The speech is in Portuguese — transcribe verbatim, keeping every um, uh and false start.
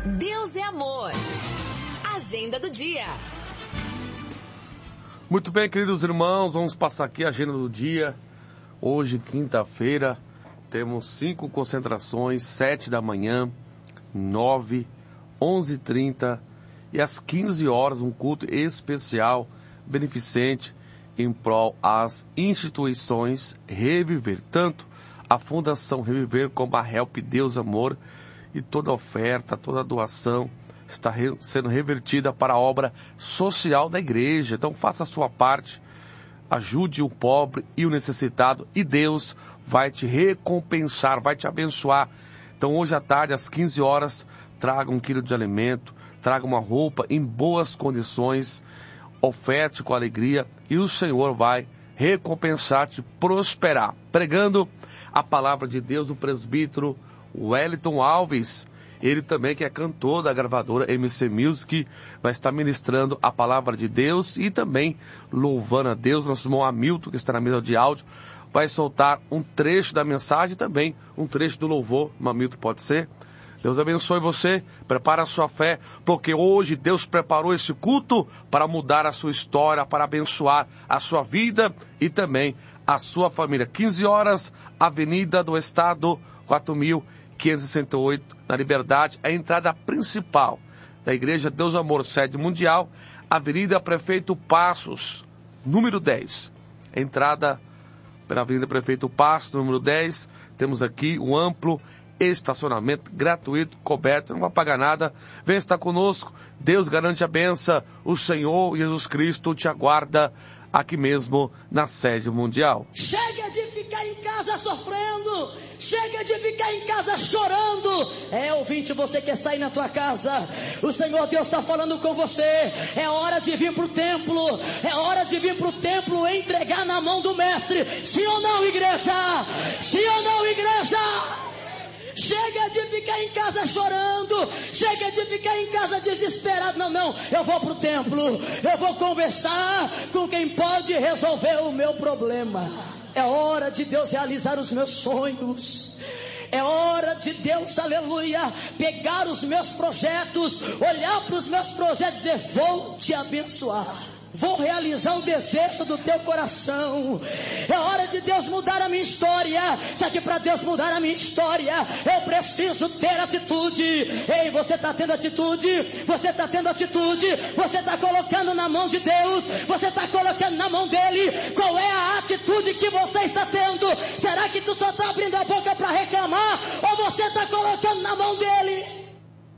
Deus é amor. Agenda do dia. Muito bem, queridos irmãos, vamos passar aqui a agenda do dia. Hoje, quinta-feira, temos cinco concentrações, sete da manhã, nove, onze e trinta e às quinze horas um culto especial, beneficente, em prol às instituições Reviver, tanto a Fundação Reviver como a Help Deus Amor, e toda oferta, toda doação está re- sendo revertida para a obra social da igreja. Então faça a sua parte, ajude o pobre e o necessitado e Deus vai te recompensar, vai te abençoar. Então hoje à tarde, às quinze horas, traga um quilo de alimento, traga uma roupa em boas condições, oferte com alegria e o Senhor vai recompensar-te, prosperar. Pregando a palavra de Deus, o presbítero Wellington Alves, ele também que é cantor da gravadora M C Music, vai estar ministrando a palavra de Deus e também louvando a Deus. Nosso irmão Hamilton, que está na mesa de áudio, vai soltar um trecho da mensagem e também um trecho do louvor. Hamilton, pode ser? Deus abençoe você, prepara a sua fé, porque hoje Deus preparou esse culto para mudar a sua história, para abençoar a sua vida e também a sua família. quinze horas, Avenida do Estado, quatro mil quinhentos e sessenta e oito, na Liberdade, a entrada principal da Igreja Deus Amor, sede mundial, Avenida Prefeito Passos, número dez. Entrada pela Avenida Prefeito Passos, número dez, temos aqui um amplo estacionamento gratuito, coberto, não vai pagar nada. Vem estar conosco, Deus garante a benção, o Senhor Jesus Cristo te aguarda aqui mesmo na sede mundial. Chega de ficar em casa sofrendo, chega de ficar em casa chorando. É, ouvinte, você quer sair na tua casa, o Senhor Deus está falando com você. É hora de vir para o templo, é hora de vir para o templo e entregar na mão do mestre. Sim ou não, igreja? Sim ou não, igreja? Chega de ficar em casa chorando, chega de ficar em casa desesperado. Não, não, eu vou para o templo, eu vou conversar com quem pode resolver o meu problema. É hora de Deus realizar os meus sonhos. É hora de Deus, aleluia, pegar os meus projetos, olhar para os meus projetos e dizer: vou te abençoar. Vou realizar o desejo do teu coração. É hora de Deus mudar a minha história. Só que para Deus mudar a minha história, eu preciso ter atitude. Ei, você está tendo atitude? Você está tendo atitude? Você está colocando na mão de Deus? Você está colocando na mão dele? Qual é a atitude que você está tendo? Será que tu só está abrindo a boca para reclamar? Ou você está colocando na mão